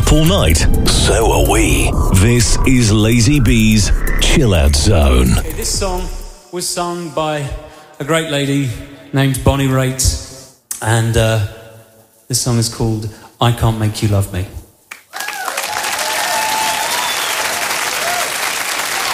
up all night? So are we. This is Lazy B's Chill Out Zone. Okay, this song was sung by a great lady named Bonnie Raitt, and this song is called I Can't Make You Love Me.